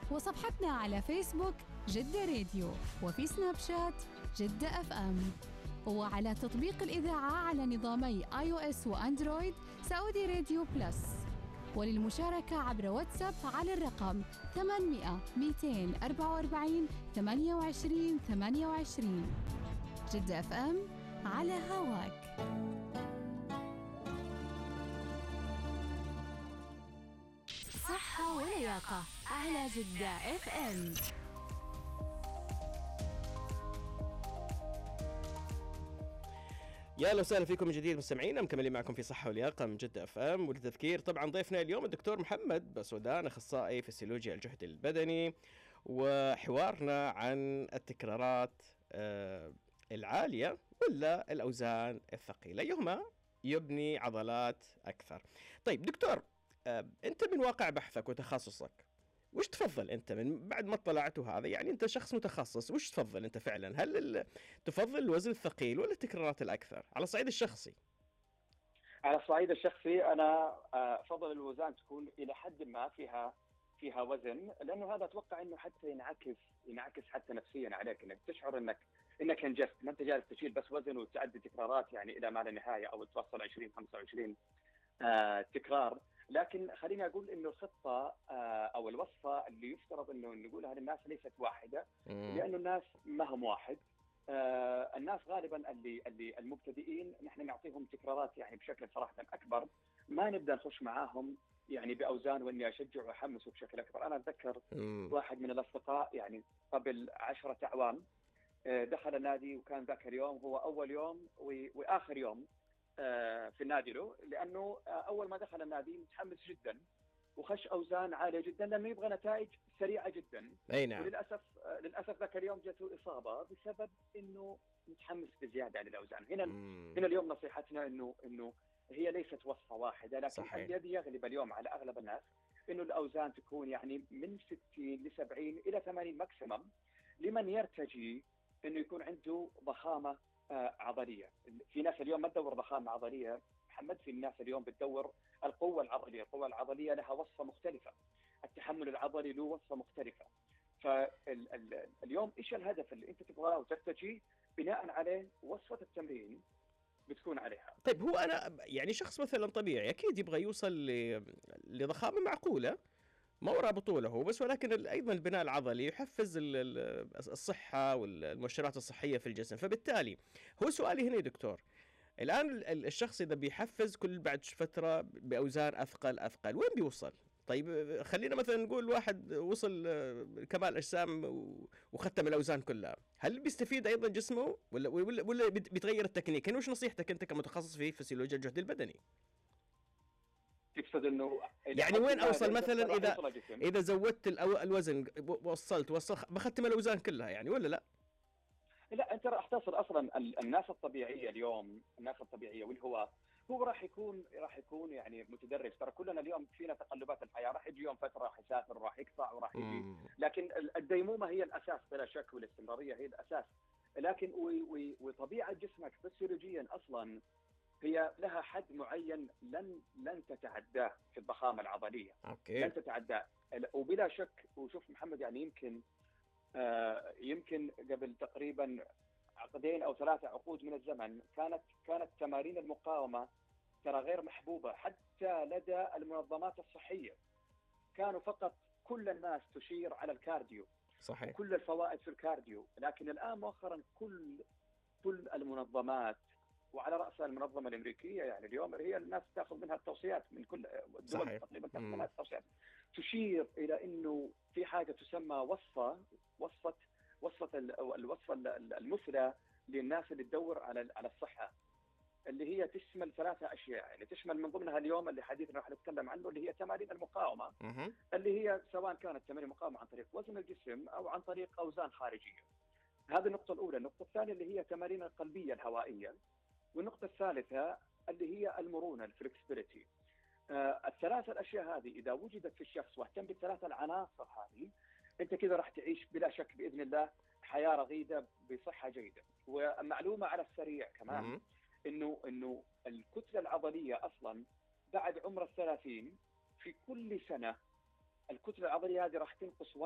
وصفحتنا على فيسبوك جدة راديو، وفي سناب شات جدة اف ام، وعلى تطبيق الإذاعة على نظامي iOS وأندرويد سعودي راديو بلس. وللمشاركة عبر واتساب على الرقم 800 244 28 28. جدة اف ام على هواك. صحة ولياقة على جدة اف ام. يا اهلا وسهلا فيكم من جديد مستمعينا، مكملين معكم في صحة ولياقة من جدة اف ام. وللتذكير طبعا ضيفنا اليوم الدكتور محمد بسودان، اخصائي فسيولوجيا الجهد البدني، وحوارنا عن التكرارات العالية ولا الاوزان الثقيلة، ايهما يبني عضلات اكثر. طيب دكتور، انت من واقع بحثك وتخصصك وش تفضل انت من بعد ما اطلعت هذا؟ يعني انت شخص متخصص، وش تفضل انت فعلا؟ هل تفضل الوزن الثقيل ولا التكرارات الاكثر على الصعيد الشخصي؟ على الصعيد الشخصي انا افضل الوزن تكون الى حد ما فيها وزن، لانه هذا اتوقع انه حتى ينعكس حتى نفسيا عليك، انك تشعر انك انجزت، ما انت جالس تشيل بس وزن وتعدي تكرارات يعني الى ما لا نهايه، او توصل 20 25 تكرار. لكن خليني اقول انه الخطه او الوصفه اللي يفترض انه نقولها للناس ليست واحده، لانه الناس ما هم واحد. الناس غالبا اللي المبتدئين نحن نعطيهم تكرارات يعني بشكل صراحه اكبر، ما نبدا نخش معاهم يعني باوزان واني اشجع واحمسه بشكل اكبر. انا اتذكر واحد من الاصدقاء يعني قبل 10 أعوام دخل النادي، وكان ذاك اليوم هو اول يوم واخر يوم في النادي له، لانه اول ما دخل النادي متحمس جدا وخش اوزان عاليه جدا لانه يبغى نتائج سريعه جدا. اي نعم. وللاسف ذاك اليوم جاته اصابه بسبب انه متحمس بزياده عن الاوزان. هنا اليوم نصيحتنا انه هي ليست وصفه واحده، لكن صحيح. الذي يغلب اليوم على اغلب الناس انه الاوزان تكون يعني من 60 ل 70 الى 80 ماكسيمم، لمن يرتجي انه يكون عنده ضخامه عضليه. في ناس اليوم ما تدور ضخامه عضليه محمد، في الناس اليوم بتدور القوه العضليه. القوه العضليه لها وصفه مختلفه، التحمل العضلي له وصفه مختلفه. فاليوم ايش الهدف اللي انت تبغاه وترتجي، بناء عليه وصفه التمرين بتكون عليها. طيب هو انا يعني شخص مثلا طبيعي اكيد يبغى يوصل لضخامه معقوله، ما وراء بطوله هو بس، ولكن ايضا البناء العضلي يحفز الصحه والمؤشرات الصحيه في الجسم. فبالتالي هو سؤالي هنا يا دكتور، الان الشخص اذا بيحفز كل بعد فتره باوزان اثقل وين بيوصل؟ طيب خلينا مثلا نقول واحد وصل كمال اجسام وختم الاوزان كلها، هل بيستفيد ايضا جسمه ولا بيتغير التكنيك؟ هنا وش نصيحتك انت كمتخصص في فسيولوجيا الجهد البدني؟ تقصد انه يعني وين اوصل مثلا اذا زودت الوزن، وصلت بختم الاوزان كلها يعني، ولا لا؟ لا، انت راح تصل اصلا الناس الطبيعيه اليوم، الناس الطبيعيه واللي هو راح يكون يعني متدرج. ترى كلنا اليوم فينا تقلبات الحياه، راح يجي يوم فتره راح يسافر وراح يقطع وراح يجي، لكن الديمومه هي الاساس بلا شك، والاستمراريه هي الاساس. لكن وطبيعه جسمك فسيولوجيا اصلا هي لها حد معين لن تتعداه في الضخامه العضليه. أوكي. لن تتعداه. وبلا شك. وشوف محمد، يعني يمكن قبل تقريبا 2 أو 3 عقود من الزمن كانت تمارين المقاومه ترى غير محبوبه حتى لدى المنظمات الصحيه. كانوا فقط كل الناس تشير على الكارديو، صحيح، وكل الفوائد في الكارديو. لكن الان مؤخرا كل المنظمات، وعلى رأسها المنظمة الأمريكية، يعني اليوم هي الناس تأخذ منها التوصيات من كل الدول تقريبا، تأخذ منها التوصيات، تشير إلى إنه في حاجة تسمى الوصفة المثلى للناس اللي تدور على الصحة، اللي هي تشمل 3 أشياء. يعني تشمل من ضمنها اليوم اللي حديثنا راح نتكلم عنه، اللي هي تمارين المقاومة، اللي هي سواء كانت تمارين مقاومة عن طريق وزن الجسم أو عن طريق أوزان خارجية. هذه النقطة الأولى. النقطة الثانية اللي هي تمارين القلبية الهوائية. والنقطة الثالثة اللي هي المرونة، الفلكسبيليتي. ال3 الأشياء هذه إذا وجدت في الشخص واهتم ب3 العناصر هذه، أنت كذا راح تعيش بلا شك بإذن الله حياة رغيدة بصحة جيدة. ومعلومة على السريع كمان، إنه الكتلة العضلية أصلا بعد عمر 30 في كل سنة الكتلة العضلية هذه راح تنقص